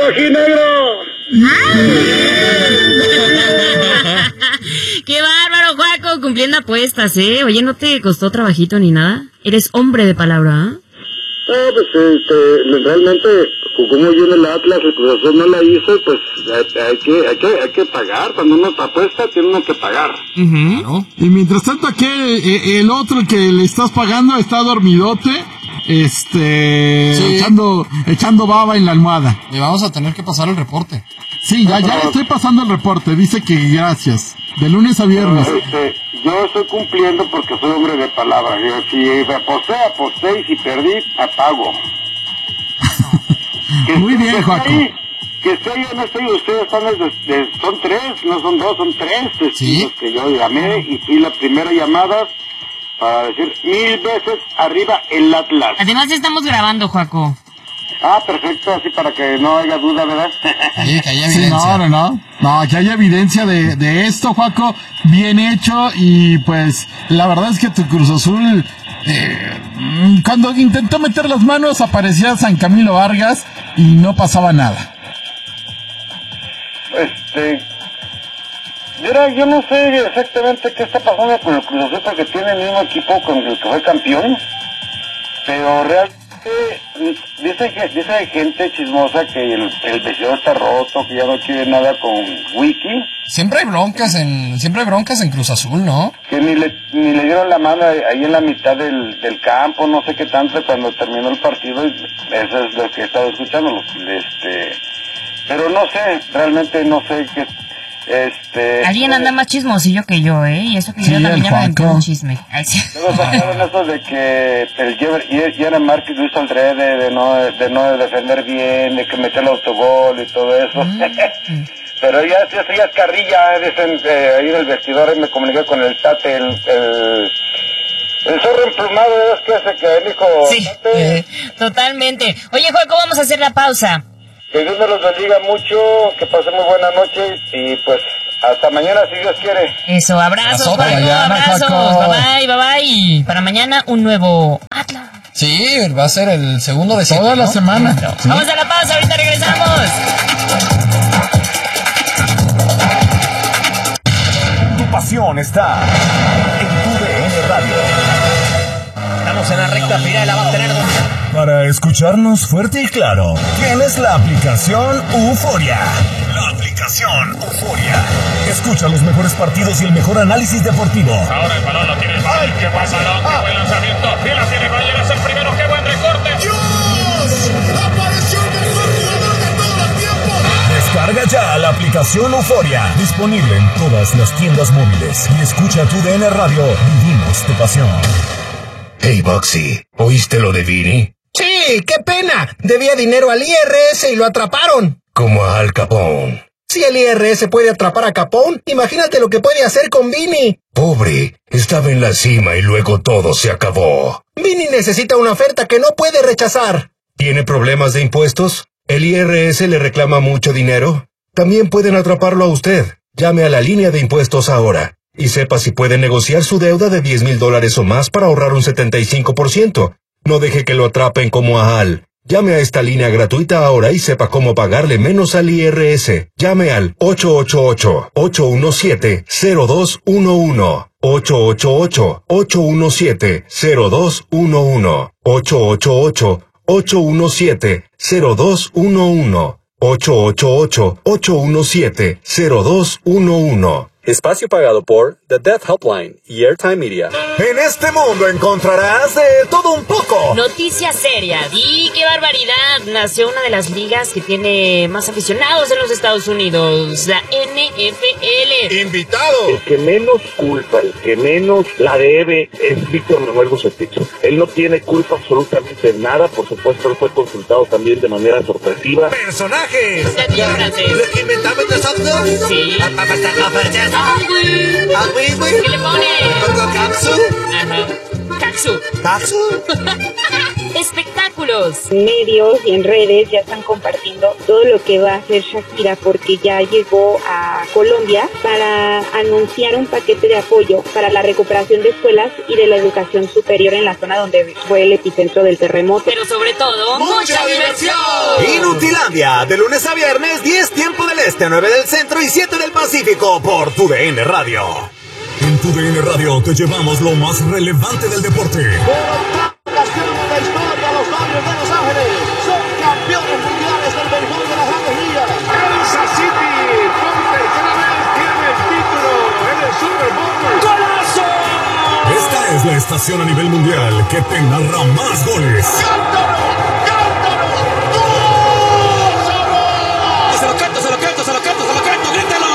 rojinegro! ¡Qué bárbaro, Juaco! Cumpliendo apuestas, ¿eh? Oye, ¿no te costó trabajito ni nada? Eres hombre de palabra, ¿eh? Realmente jugó muy bien el Atlas, el Cruz Azul no la hizo, pues hay que pagar. Cuando uno apuesta, tiene uno que pagar. Uh-huh. Y mientras tanto, aquí el otro que le estás pagando está dormidote, sí, echando baba en la almohada. Le vamos a tener que pasar el reporte. Sí, ya le estoy pasando el reporte. Dice que gracias. De lunes a viernes. Yo estoy cumpliendo porque soy hombre de palabra. Si aposté, y si perdí, apago. Muy bien, Joaco. Que esté yo, no estoy, ustedes están son tres, no son dos, son tres testigos. ¿Sí? Que yo llamé y fui la primera llamada para decir 1000 veces arriba el Atlas. Además estamos grabando, Joaco. Perfecto, así para que no haya duda, ¿verdad? Sí, que haya evidencia. Sí, no, que haya evidencia de esto, Joaco, bien hecho. Y pues la verdad es que tu Cruz Azul, cuando intentó meter las manos aparecía San Camilo Vargas y no pasaba nada. Mira, yo no sé exactamente qué está pasando con el Cruz Azul porque tiene el mismo equipo con el que fue campeón, pero realmente dice gente chismosa que el vestidor está roto, que ya no quiere nada con Wiki. Siempre hay broncas en Cruz Azul, ¿no? Que ni le dieron la mano ahí en la mitad del campo, no sé qué tanto, cuando terminó el partido. Eso es lo que he estado escuchando. Pero no sé, realmente no sé qué. Alguien anda más chismosillo que yo, ¿eh? Y eso que yo también me aventé un chisme. Luego sacaron eso de que el Jeremy Márquez lo hizo al drede, de no defender bien, de que metió el autogol y todo eso. Pero ya es carrilla, dicen ahí en el vestidor, me comuniqué con el Tate, el zorro emplumado, ese que dijo. Sí, totalmente. Oye, Juaco, vamos a hacer la pausa. Que Dios me los bendiga mucho, que pasen muy buena noche y pues hasta mañana si Dios quiere. Eso, abrazos, Juaco, abrazos, bye bye. Para mañana un nuevo Atlas. Sí, va a ser el segundo de 7. Toda la semana. Sí. Vamos a la pausa, ahorita regresamos. Tu pasión está en tu DN Radio. Estamos en la recta final, la va a tener. Para escucharnos fuerte y claro, tienes la aplicación Euforia. La aplicación Euforia. Escucha los mejores partidos y el mejor análisis deportivo. Ahora el balón lo tiene. ¡Ay, qué buen balón! ¡Qué buen lanzamiento! ¡Y la tiene Roger! ¡Es el primero! ¡Qué buen recorte! ¡Dios! ¡Apareció el mejor jugador de todo el tiempo! Descarga ya la aplicación Euforia. Disponible en todas las tiendas móviles. Y escucha tu DN Radio. Vivimos tu pasión. Hey, Boxy, ¿oíste lo de Vini? Sí, qué pena. Debía dinero al IRS y lo atraparon. Como a Al Capone. Si el IRS puede atrapar a Capone, imagínate lo que puede hacer con Vini. Pobre, estaba en la cima y luego todo se acabó. Vini necesita una oferta que no puede rechazar. ¿Tiene problemas de impuestos? ¿El IRS le reclama mucho dinero? También pueden atraparlo a usted. Llame a la línea de impuestos ahora. Y sepa si puede negociar su deuda de $10,000 o más para ahorrar un 75%. No deje que lo atrapen como a Al. Llame a esta línea gratuita ahora y sepa cómo pagarle menos al IRS. Llame al 888-817-0211. 888-817-0211. 888-817-0211. 888-817-0211. Espacio pagado por The Death Helpline y Airtime Media. En este mundo encontrarás de todo un poco. Noticias serias. Y qué barbaridad. Nació una de las ligas que tiene más aficionados en los Estados Unidos, la NFL. Invitado. El que menos culpa, el que menos la debe es Víctor Manuel Bucetich. Él no tiene culpa absolutamente de nada. Por supuesto, él fue consultado también de manera sorpresiva. Personajes. ¿Los que inventamos nosotros? Sí. ¿Qué le pone? ¿Con cápsula? Ajá. Taxu. ¿Taxu? Espectáculos. Medios y en redes ya están compartiendo todo lo que va a hacer Shakira porque ya llegó a Colombia para anunciar un paquete de apoyo para la recuperación de escuelas y de la educación superior en la zona donde fue el epicentro del terremoto. Pero sobre todo, ¡mucha diversión! Inutilandia, de lunes a viernes, 10 tiempo del este, 9 del centro y 7 del Pacífico por TUDN Radio. En TUDN Radio te llevamos lo más relevante del deporte. Por octava ocasión en la historia, los Dodgers de Los Ángeles son campeones mundiales del béisbol de las Grandes Ligas. Kansas City, por tercera vez, tiene el título en el Super Bowl. ¡Golazo! Esta es la estación a nivel mundial que te narra más goles. ¡Cántalo! ¡Cántalo! ¡Golazo! ¡Se lo canto, se lo canto, se lo canto, se lo canto! ¡Grítalo!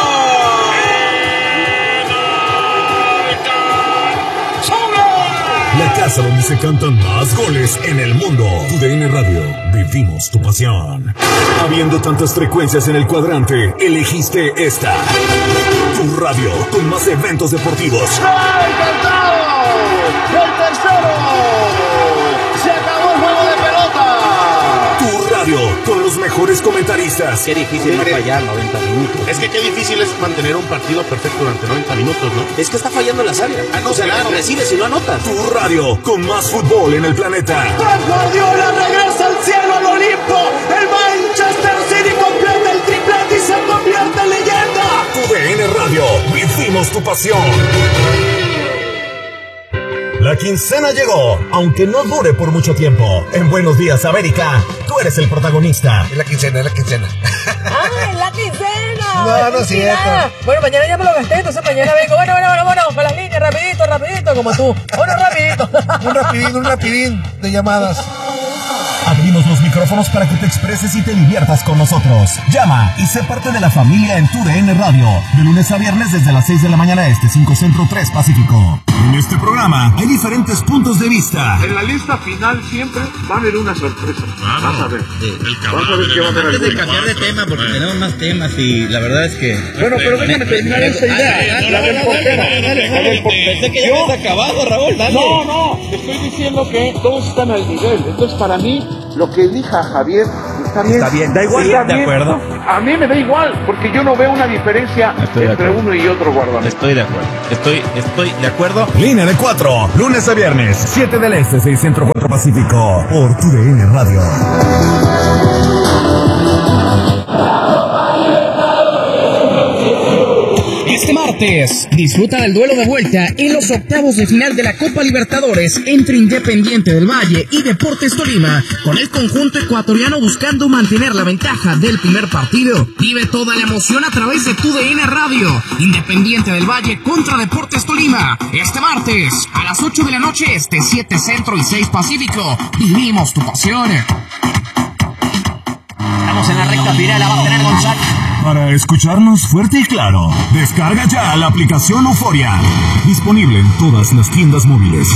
La casa donde se cantan más goles en el mundo. TUDN Radio, vivimos tu pasión. Habiendo tantas frecuencias en el cuadrante, elegiste esta. Tu radio, con más eventos deportivos. ¡Ay, cantado! ¡El tercero! ¡Se acabó el juego de pelota! Tu radio, con los mejores comentaristas. Qué difícil no fallar 90 minutos. Es que qué difícil es mantener un partido perfecto durante 90 minutos, ¿no? Es que está fallando las áreas. No, claro. Recibes y no anotas. Tu radio, con más fútbol en el planeta. ¡Pep Guardiola regresa al cielo, al Olimpo! ¡El Manchester City completa el triplete y se convierte en leyenda! TUDN Radio, vivimos tu pasión. La quincena llegó, aunque no dure por mucho tiempo. En Buenos Días, América, tú eres el protagonista. Es la quincena, es la quincena. ¡Ah, es la quincena! No, no es cierto. Bueno, mañana ya me lo gasté, entonces mañana vengo. Bueno, con las líneas, rapidito, como tú. Bueno, rapidito. Un rapidín de llamadas. Abrimos los micrófonos para que te expreses y te diviertas con nosotros. Llama y sé parte de la familia en TUDN Radio. De lunes a viernes desde las 6 de la mañana este, 5 Centro, 3 Pacífico. En este programa hay diferentes puntos de vista. En la lista final siempre va a haber una sorpresa. Vas a ver. Vas a ver qué va a haber. Antes de cambiar de tema, porque tenemos más temas y la verdad es que... Bueno, pero déjame terminar esa idea. La del portero. Pensé que ya habías acabado, Raúl, dale. No, estoy diciendo que todos están al nivel. Entonces, para mí, lo que elija Javier está bien. Está bien, da igual. Está ¿De bien. acuerdo? A mí me da igual, porque yo no veo una diferencia entre uno y otro guardameta. Estoy de acuerdo. Estoy de acuerdo. Línea de 4, lunes a viernes, 7 del este, 6 Centro, 4 Pacífico, por TUDN Radio. Este martes, disfruta del duelo de vuelta en los octavos de final de la Copa Libertadores entre Independiente del Valle y Deportes Tolima, con el conjunto ecuatoriano buscando mantener la ventaja del primer partido. Vive toda la emoción a través de TUDN Radio. Independiente del Valle contra Deportes Tolima. Este martes, a las 8 de la noche este, 7 Centro y 6 Pacífico. Vivimos tu pasión. Estamos en la recta final, la va a tener González. Para escucharnos fuerte y claro, descarga ya la aplicación Euforia. Disponible en todas las tiendas móviles.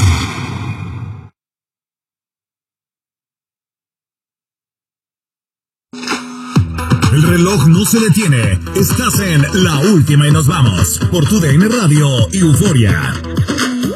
El reloj no se detiene. Estás en La Última y nos vamos. Por TUDN Radio y Euforia.